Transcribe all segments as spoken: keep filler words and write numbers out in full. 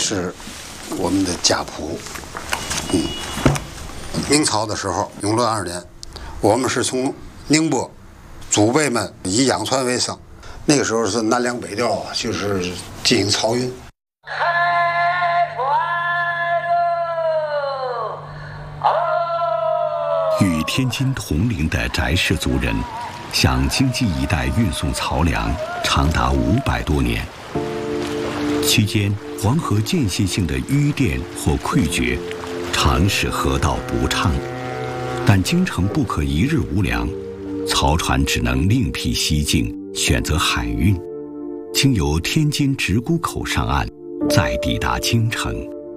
是我们的家谱。嗯，明朝的时候，永乐二年，我们是从宁波，祖辈们以养船为生。那个时候是南粮北调啊，就是进行漕运。 与天津同龄的翟氏族人，向京畿一带运送漕粮长达五百多年。期间，黄河间歇性的淤甸或溃决，常使河道不畅。但京城不可一日无粮，漕船只能另辟蹊径，选择海运，经由天津直沽口上岸，再抵达京城。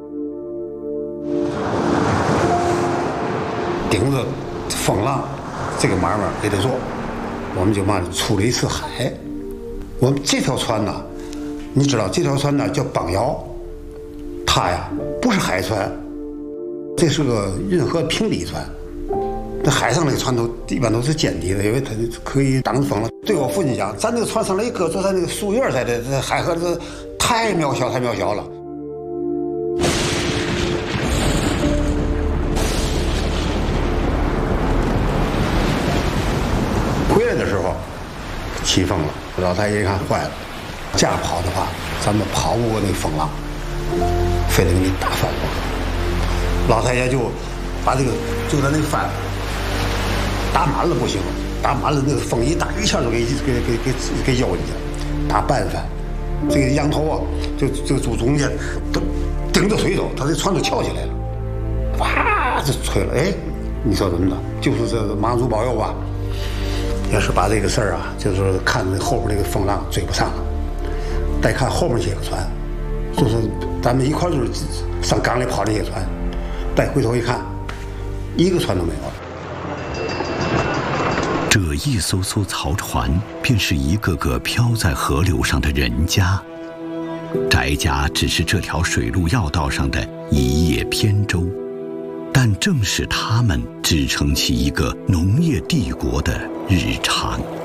顶着风浪，这个买卖给他做，我们就嘛出了一次海。我们这条船呢，你知道这条船呢叫邦瑶，它呀不是海船，这是个运河平底船。那海上那个船都一般都是尖底的，因为它可以挡风了。对我父亲讲，咱这个船上来一搁，就咱那个树叶在这，这海河这太渺小，太渺小了。回来的时候起风了，老太爷一看坏了，这样跑的话，咱们跑不过那风浪，非得给你打翻过。老太爷就把这个就在那个帆打满了不行，打满了那个风一大，一下就给给给给给摇进去了。打半帆，这个羊头啊，就这个柱中间都顶着水头，他这船都翘起来了，哇，就吹了。哎，你说怎么的？就是这个马祖保佑吧。也是把这个事儿啊，就是看着后边那个风浪追不上了，再看后面这个船，就是咱们一块就是上港里跑这些船，再回头一看，一个船都没有了。 这一艘艘漕船，便是一个个漂在河流上的人家。翟家只是这条水路要道上的一叶扁舟，但正是他们支撑起一个农业帝国的日常。